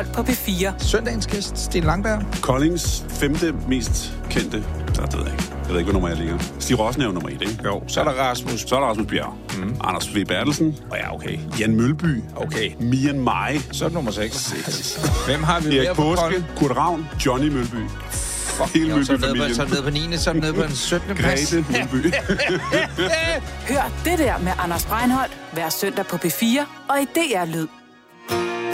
på P4. Søndagens gæst, Sten Langberg. Koldings 5. mest kendte. Så det ved jeg ikke. Jeg ved ikke, hvor nummer jeg ligger. Stig Rossen er jo nummer 1, ikke? Jo, så er der Rasmus. Så er der Rasmus Bjerg. Anders V. Bertelsen. Ja, okay. Jan Mølby. Okay. Mian Mai. Så er det nummer 6. Hvem har vi mere Erik på Påske. Kolding? Kurt Ravn. Johnny Mølby. Hele Mølby-familien. Så ned på 9. Så ned på den 17. plads. Grete Mølby. Hør det der med Anders Breinholt hver søndag på P4 og i DR Lyd.